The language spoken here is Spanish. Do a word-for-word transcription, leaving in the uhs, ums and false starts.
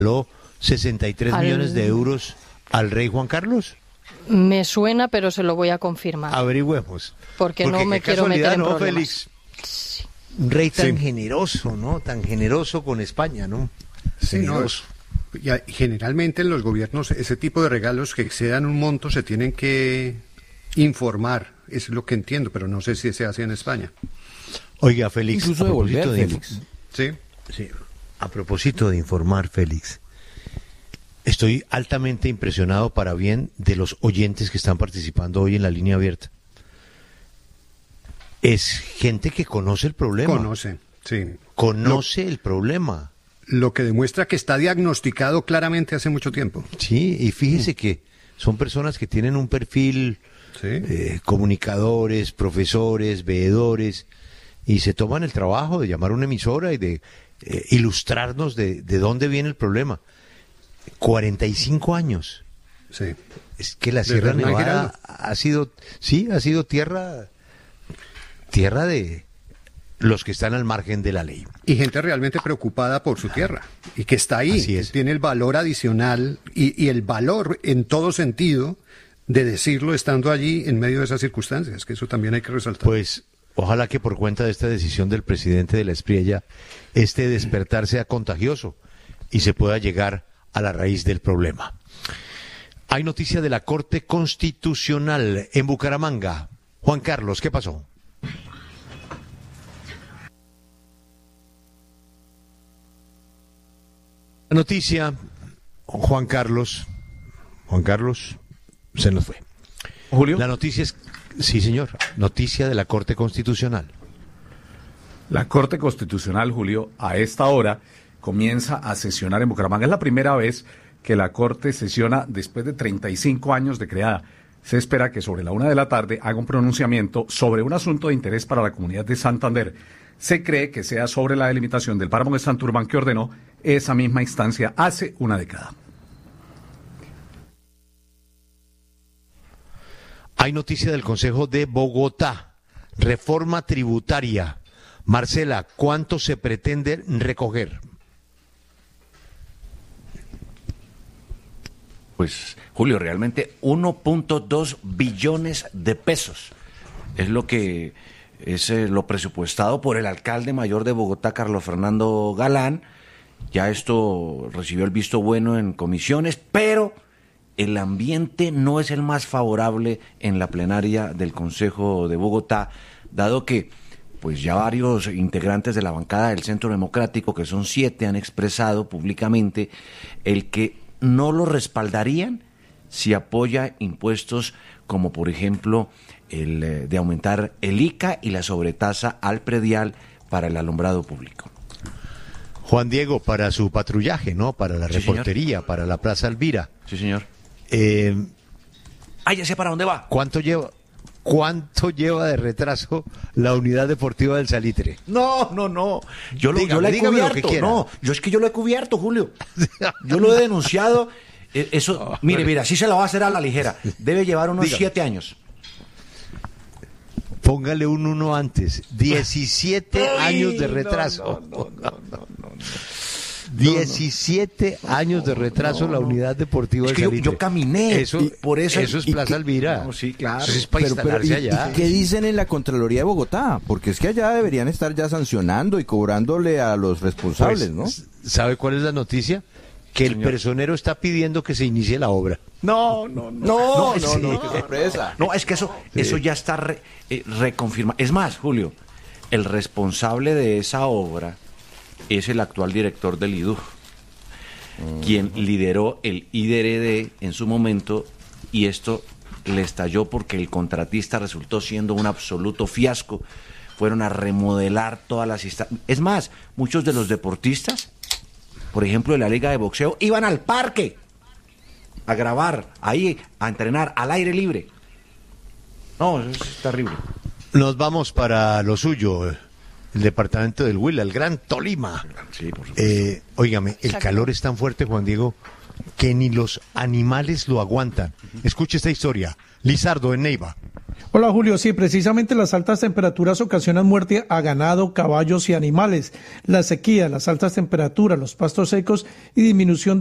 sesenta y tres Al... millones de euros al rey Juan Carlos? Me suena, pero se lo voy a confirmar. Averigüemos. Porque, porque no me quiero meter en ¿no, problemas. Félix? Sí. Un rey tan sí. generoso, ¿no? Tan generoso con España, ¿no? Sí, generoso. No, ya, generalmente en los gobiernos ese tipo de regalos que excedan un monto se tienen que informar, es lo que entiendo, pero no sé si se hace en España. Oiga, Félix, incluso devolver, de Félix. Sí. Sí. A propósito de informar, Félix, estoy altamente impresionado para bien de los oyentes que están participando hoy en la línea abierta. Es gente que conoce el problema. Conoce, sí. Conoce lo, el problema. Lo que demuestra que está diagnosticado claramente hace mucho tiempo. Sí, y fíjese mm. que son personas que tienen un perfil, sí. eh, comunicadores, profesores, veedores, y se toman el trabajo de llamar a una emisora y de eh, ilustrarnos de, de dónde viene el problema. cuarenta y cinco años. Sí. Es que la Sierra Nevada ha sido, sí, ha sido tierra, tierra de los que están al margen de la ley. Y gente realmente preocupada por su tierra, y que está ahí, Así es. Tiene el valor adicional y, y el valor en todo sentido de decirlo estando allí en medio de esas circunstancias, que eso también hay que resaltar. Pues ojalá que por cuenta de esta decisión del presidente de la Espriella, este despertar sea contagioso y se pueda llegar a la raíz del problema. Hay noticia de la Corte Constitucional en Bucaramanga. Juan Carlos, ¿qué pasó? La noticia, Juan Carlos, Juan Carlos, se nos fue. Julio. La noticia es, sí señor, noticia de la Corte Constitucional. La Corte Constitucional, Julio, a esta hora comienza a sesionar en Bucaramanga. Es la primera vez que la Corte sesiona después de treinta y cinco años de creada. Se espera que sobre la una de la tarde haga un pronunciamiento sobre un asunto de interés para la comunidad de Santander. Se cree que sea sobre la delimitación del páramo de Santurbán que ordenó esa misma instancia hace una década. Hay noticia del Consejo de Bogotá, reforma tributaria. Marcela, ¿cuánto se pretende recoger? Pues, Julio, realmente uno punto dos billones de pesos es lo que es eh, lo presupuestado por el alcalde mayor de Bogotá, Carlos Fernando Galán. Ya esto recibió el visto bueno en comisiones, pero el ambiente no es el más favorable en la plenaria del Consejo de Bogotá, dado que pues ya varios integrantes de la bancada del Centro Democrático, que son siete, han expresado públicamente el que no lo respaldarían si apoya impuestos como, por ejemplo, el eh, de aumentar el I C A y la sobretasa al predial para el alumbrado público. Juan Diego, para su patrullaje, ¿no? Para la Sí, reportería, señor. para la Plaza Elvira. Sí, señor. Eh, Ah, ya sé para dónde va. ¿Cuánto lleva? ¿Cuánto lleva de retraso la unidad deportiva del Salitre? No, no, no. Yo lo, Dígame, yo lo he dígame lo que cubierto. quiera. No, yo es que yo lo he cubierto, Julio. Yo lo he denunciado. Eh, Eso, No, mire, pero- mira, así se lo va a hacer a la ligera. Debe llevar unos Dígame. siete años. Póngale un uno antes. diecisiete años de no, retraso. no, no, no, no, no. diecisiete años de retraso la unidad deportiva Es del que yo, Salitre. yo caminé, Eso, y por eso, eso es y Plaza que- Elvira. No, sí, claro. Eso es para Pero- pero, instalarse ¿y- allá. y ¿Qué dicen en la Contraloría de Bogotá? Porque es que allá deberían estar ya sancionando y cobrándole a los responsables, Pues, ¿no? s- ¿Sabe cuál es la noticia? Que el Señor. personero está pidiendo que se inicie la obra. No, no, no. No, es- no, no, qué sorpresa. No, es que eso, eso ya está re- eh, reconfirmado. Es más, Julio, el responsable de esa obra es el actual director del I D U, quien lideró el I D R D en su momento, y esto le estalló porque el contratista resultó siendo un absoluto fiasco. Fueron a remodelar todas las instalaciones. Es más, muchos de los deportistas, por ejemplo, de la Liga de Boxeo, iban al parque a grabar, ahí, a entrenar, al aire libre. No, eso es terrible. Nos vamos para lo suyo, el departamento del Huila, el Gran Tolima. Sí, por supuesto. Eh, óigame, el Exacto. calor es tan fuerte, Juan Diego, que ni los animales lo aguantan. Escuche esta historia. Lizardo, en Neiva. Hola Julio, sí, precisamente las altas temperaturas ocasionan muerte a ganado, caballos y animales. La sequía, las altas temperaturas, los pastos secos y disminución